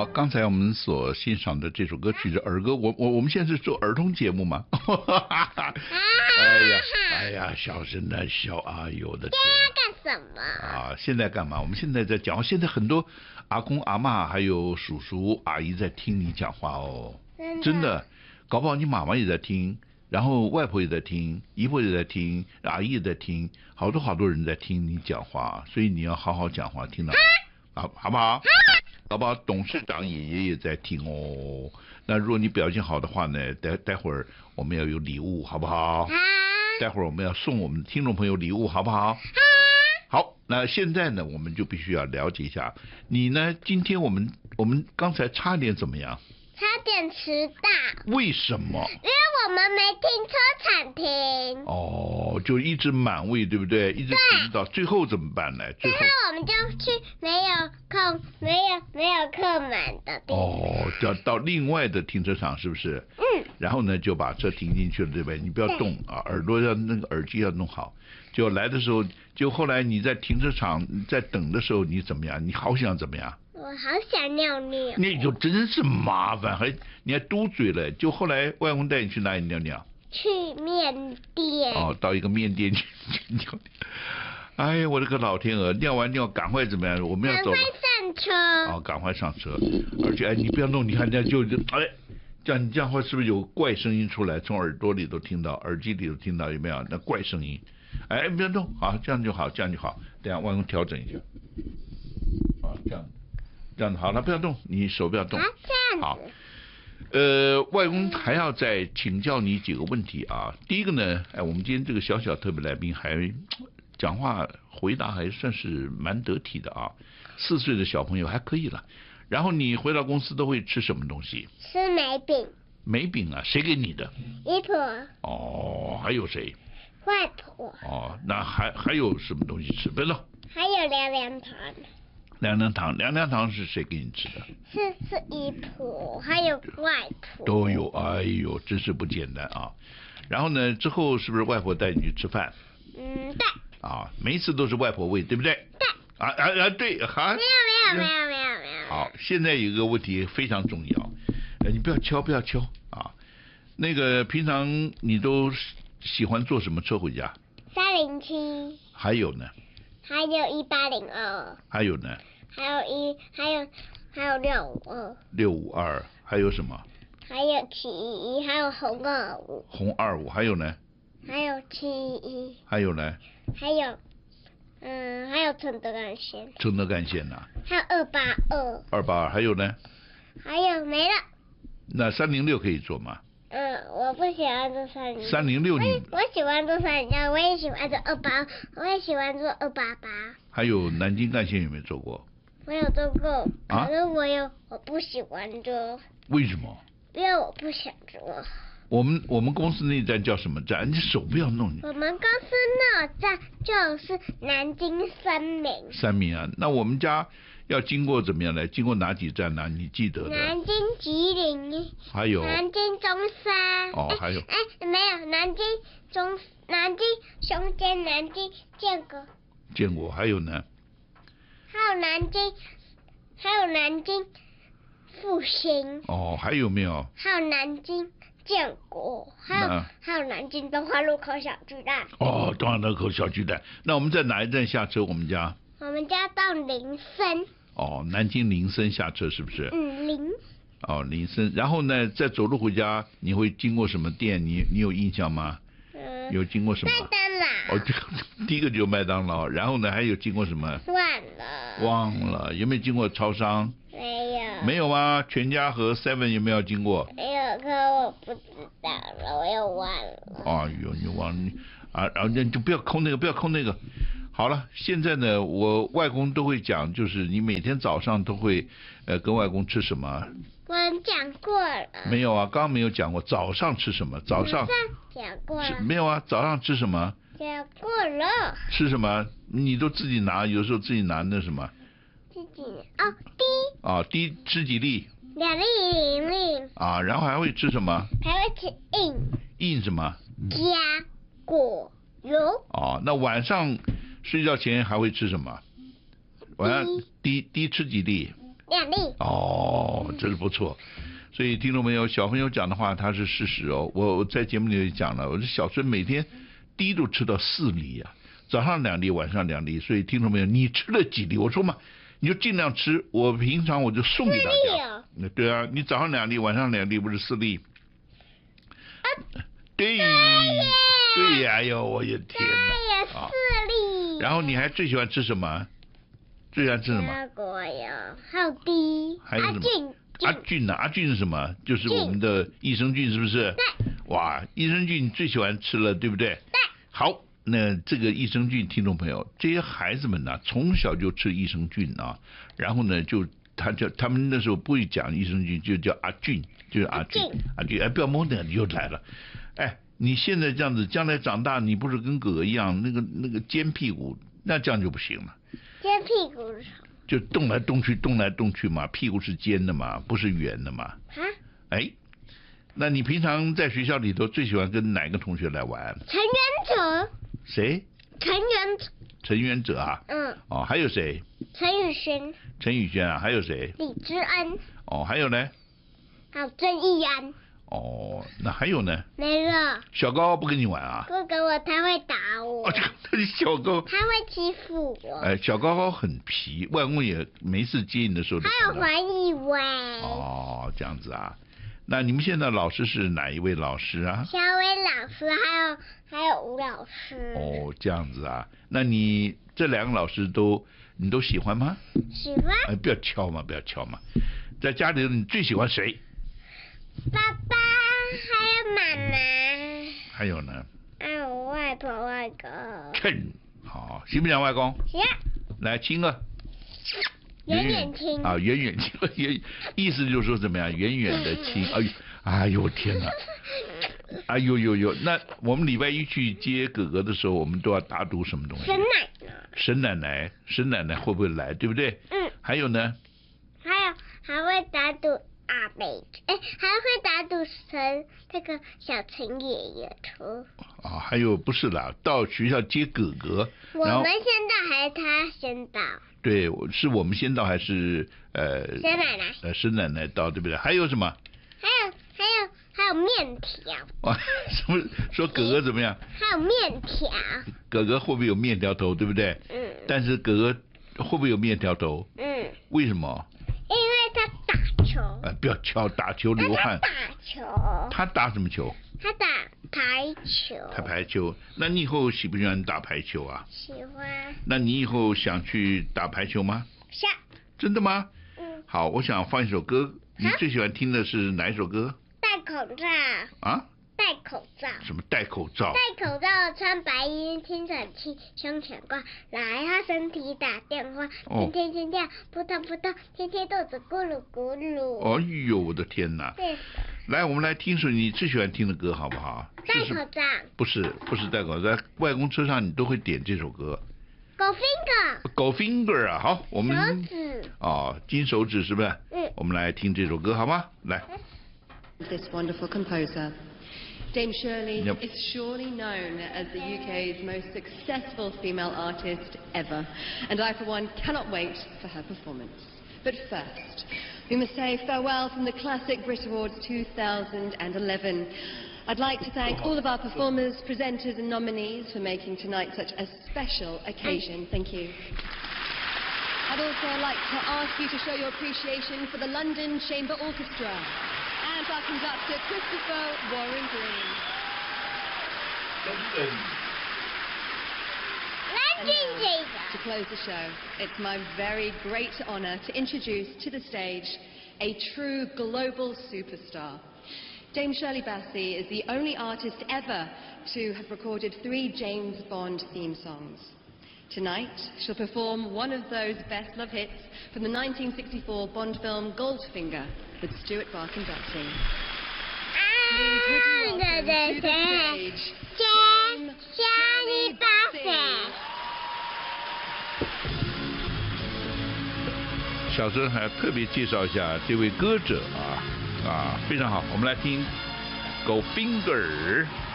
刚才我们所欣赏的这首歌曲是儿歌，我们现在是做儿童节目吗？哎呀，小声的笑啊，有的天！ 干什么啊？现在干嘛？我们现在在讲话，现在很多阿公阿嬷还有叔叔阿姨在听你讲话哦，真的，搞不好你妈妈也在听，然后外婆也在听，姨婆也在听，阿姨也在听，好多人在听你讲话，所以你要好好讲话，听到吗？好不好？搞不好董事长爷爷也在听哦。那如果你表现好的话呢，待会儿我们要有礼物，好不好？待会儿我们要送我们听众朋友礼物，好不好？好，那现在呢，我们就必须要了解一下你呢。今天我们刚才差点怎么样？ 差点迟到。 为什么？ 因为我们没停车场停。 哦，就一直满位，对不对？一直停到最后怎么办呢？ 最后我们就去没有客满的地方。 哦，就要到另外的停车场，是不是？然后呢，就把车停进去了，对不对？你不要动啊，耳朵要那个耳机要弄好。就来的时候，就后来你在停车场在等的时候，你怎么样？你好想怎么样？ 我好想尿尿。 那就真是麻烦，你还嘟嘴了。就后来外公带你去哪里尿尿？ 去面店。 哦，到一个面店去尿尿。哎呀，我的个老天鹅！尿完尿赶快怎么样？我们要走了。 赶快上车。 哦，赶快上车。而且你不要弄，你看这样就这样你这样话是不是有怪声音出来？从耳朵里头听到，耳机里头听到，有没有那怪声音？不要动，好，这样就好，这样就好。等下外公调整一下。这样好了，不要动，你手不要动。 这样子。 好。外公还要再请教你几个问题啊。第一个呢，我们今天这个小特别来宾还讲话回答还算是蛮得体的啊，4岁的小朋友还可以了。然后你回到公司都会吃什么东西？ 吃梅饼。 梅饼啊，谁给你的？ 姨婆。 哦，还有谁？ 外婆。 哦，那还有什么东西吃？别动。 还有凉凉糖。 凉凉糖是谁给你吃的？ 是姨婆，还有外婆。 都有，哎呦，真是不简单啊！然后呢，之后是不是外婆带你去吃饭？ 对。 啊，每一次都是外婆喂，对不对？ 对。 对，好。 没有。 好，现在有一个问题非常重要，你不要敲啊。那个平常你都喜欢坐什么车回家 ？307。 还有呢？ 还有1802。 还有呢？ 还有652。 652，还有什么？ 还有711，还有红25。 红25，还有呢？ 还有711。 还有呢？ 还有承德干线。 承德干线呐。 还有282。 282，还有呢？还有没了。 那306可以坐吗？ 我不喜欢坐306。 306你？ 我喜欢坐306，我也喜欢坐282，我也喜欢坐288。 还有南京干线有没有坐过？ 我有坐过，可是我不喜欢坐。 为什么？ 因为我不想坐。 我们公司那站叫什么站？你手不要弄。 我们公司那站就是南京三民啊，那我们家要经过怎么样呢？经过哪几站呢？你记得的？ 南京吉林。 还有。 南京中山。 哦，还有。 没有，南京松江，南京建国。 还有呢？ 还有南京复兴。 哦，还有没有？ 还有南京建国，还有南京东华路口小巨蛋。 哦，东华路口小巨蛋。那我们在哪一站下车？我们家到林森。 哦，南京林森下车是不是？林森。然后呢，再走路回家，你会经过什么店？你有印象吗？有经过什么？ 麦当劳。 第一个就是麦当劳。然后呢，还有经过什么？忘了。有没有经过超商？没有吗？全家和 Seven 有没有经过？ 没有，可我不知道了，我又忘了。 哎呦，你忘了啊？然后你就不要空那个。好了，现在呢，我外公都会讲，就是你每天早上都会跟外公吃什么？ 我讲过了。 没有啊，刚刚没有讲过。早上吃什么？早上讲过了。 没有啊，早上吃什么？ 讲过了。 吃什么？你都自己拿，有时候自己拿那什么？滴吃几粒 ？2粒0粒。 然后还会吃什么？ 还会吃印什么？ 加果油。 那晚上睡觉前还会吃什么？晚上滴吃几粒 2粒。 哦，真是不错。所以听众朋友，小朋友讲的话，他是事实哦。我在节目里也讲了，我这小孙每天第一都吃到4粒啊，早上2粒，晚上2粒。所以听众朋友，你吃了几粒？我说嘛，你就尽量吃。我平常我就送给大家。对啊，你早上2粒，晚上2粒，不是4粒？对呀哟，我的天哪！ 4粒。 然后你还最喜欢吃什么？最喜欢吃什么？ 还有 D。 还有什么？阿菌阿菌是什么？就是我们的益生菌，是不是？ 对。 哇，益生菌最喜欢吃了，对不对？ 对。 好，那这个益生菌，听众朋友，这些孩子们呢，从小就吃益生菌啊，然后呢，他们那时候不会讲益生菌，就叫阿菌，就是阿菌。哎，不要懵的，你又来了。哎，你现在这样子，将来长大，你不是跟哥哥一样，那个尖屁股，那这样就不行了。 尖屁股是什么？ 就动来动去嘛，屁股是尖的嘛，不是圆的嘛。 啊？ 哎，那你平常在学校里头最喜欢跟哪个同学来玩？ 陈元哲。 谁？陈元哲啊。 嗯。 哦，还有谁？ 陈宇轩啊，还有谁？ 李知恩。 哦，还有呢？ 还有郑义安。 哦，那还有呢？ 没了。 小高不跟你玩啊？ 不跟我，他会打我。 哦，这小高。 他会欺负我。 哎，小高很皮，外公也没事接你的时候。 还有黄以为。 哦，这样子啊。那你们现在老师是哪一位老师啊？ 小伟老师，还有吴老师。 哦，这样子啊。那你这2个老师你都喜欢吗？ 喜欢。 哎，不要敲嘛。在家里你最喜欢谁？ 爸爸，还有妈妈。 还有呢？ 还有外婆外公。 好，行不行，外公？ 行。 来亲个。 远亲。 啊，远亲，意思就是说怎么样？远远的亲。哎呦天哪！哎呦，那我们礼拜1去接哥哥的时候，我们都要打赌什么东西？神奶奶会不会来？对不对？ 嗯。 还有呢？ 还会打赌阿北，还会打赌这个小陈爷爷出。 啊，还有不是啦，到学校接哥哥。 我们先到还是他先到？ 对，是我们先到还是沈奶奶？ 沈奶奶到，对不对？还有什么？ 还有面条。 哇，什么？说哥哥怎么样？ 还有面条。 哥哥会不会有面条头，对不对？ 嗯。 但是哥哥会不会有面条头？ 嗯。 为什么？ 因为他打球。 不要敲，打球流汗。 他打球。 他打什么球？ 他打排球。 他排球。那你以后喜不喜欢打排球啊？ 喜欢。 那你以后想去打排球吗？ 想。 真的吗？ 嗯。 好，我想放一首歌。你最喜欢听的是哪一首歌？ 戴口罩。啊？戴口罩。 什么戴口罩？ 戴口罩，穿白衣，听诊器，胸前挂，来他身体打电话，天天心跳扑通扑通，天天肚子咕噜咕噜。 哎呦，我的天哪！ 对。 来，我们来听首你最喜欢听的歌，好不好？ 戴口罩。不是戴口罩，在外公车上你都会点这首歌。 狗 finger 啊，好，我们手指。 金手指是不是？ 嗯。 我们来听这首歌，好吗？来。 This wonderful composer. Dame Shirley is surely known as the UK's most successful female artist ever, and I, for one, cannot wait for her performance. But first, we must say farewell from the Classic Brit Awards 2011. I'd like to thank all of our performers, presenters and nominees for making tonight such a special occasion. Thank you. I'd also like to ask you to show your appreciation for the London Chamber Orchestra and our conductor, Christopher Warren Green. To close the show, it's my very great honour to introduce to the stage a true global superstar. Dame Shirley Bassey is the only artist ever to have recorded 3 James Bond theme songs. Tonight, she'll perform one of those best love hits from the 1964 Bond film Goldfinger with Stuart Barr conducting. Please would you welcome to the stage, Dame Shirley Bassey. 小孙还特别介绍一下这位歌者非常好，我们来听 Goldfinger。